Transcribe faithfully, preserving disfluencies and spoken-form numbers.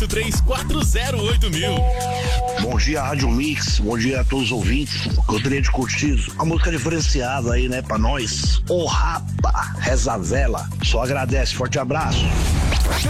oito três quatro zero oito mil. Bom dia, Rádio Mix. Bom dia a todos os ouvintes. Gostaria de curtir a música diferenciada aí, né, pra nós. Ô, rapa, reza a vela. Só agradece. Forte abraço.